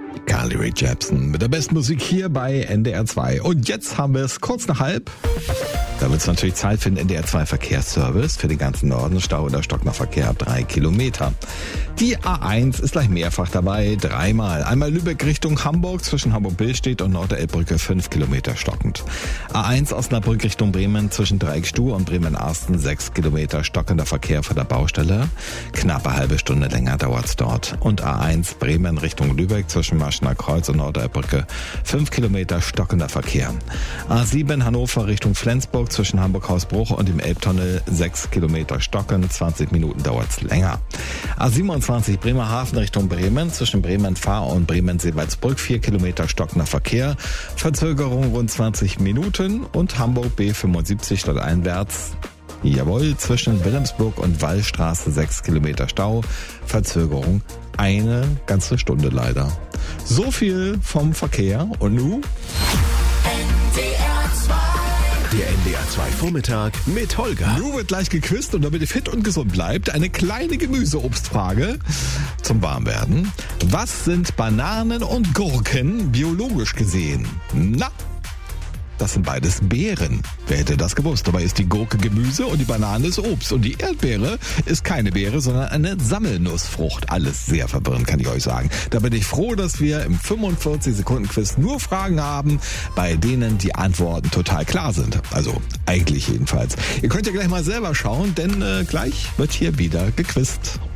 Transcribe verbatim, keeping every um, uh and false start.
Carly Rae Jepsen mit der besten Musik hier bei N D R zwei. Und jetzt haben wir es kurz nach halb. Da wird es natürlich Zeit für den N D R zwei Verkehrsservice für den ganzen Norden. Stau oder stockender Verkehr ab drei Kilometer. Die A eins ist gleich mehrfach dabei, dreimal. Einmal Lübeck Richtung Hamburg zwischen Hamburg-Billstedt und Nord-Elbbrücke fünf Kilometer stockend. A eins Osnabrück Richtung Bremen zwischen Dreieckstuhl und Bremen-Arsten sechs Kilometer stockender Verkehr von der Baustelle. Knappe halbe Stunde länger dauert's dort. Und A eins Bremen Richtung Lübeck zwischen Maschener Kreuz und Nord-Elbbrücke fünf Kilometer stockender Verkehr. A sieben Hannover Richtung Flensburg zwischen Hamburg-Hausbruch und dem Elbtunnel sechs Kilometer stocken, zwanzig Minuten dauert's länger. A siebenundzwanzig Bremerhaven Richtung Bremen zwischen Bremen-Fahr und Bremen-Seewaldsbrück vier Kilometer stockender Verkehr, Verzögerung rund zwanzig Minuten und Hamburg B fünfundsiebzig stadteinwärts. Jawohl, zwischen Wilhelmsburg und Wallstraße sechs Kilometer Stau, Verzögerung eine ganze Stunde leider. So viel vom Verkehr und nun der N D R zwei Vormittag mit Holger. Nu wird gleich gequizt und damit ihr fit und gesund bleibt, eine kleine Gemüseobstfrage zum Warmwerden. Was sind Bananen und Gurken biologisch gesehen? Na, das sind beides Beeren. Wer hätte das gewusst? Dabei ist die Gurke Gemüse und die Banane ist Obst. Und die Erdbeere ist keine Beere, sondern eine Sammelnussfrucht. Alles sehr verwirrend, kann ich euch sagen. Da bin ich froh, dass wir im fünfundvierzig Sekunden Quiz nur Fragen haben, bei denen die Antworten total klar sind. Also eigentlich jedenfalls. Ihr könnt ja gleich mal selber schauen, denn äh, gleich wird hier wieder gequizt.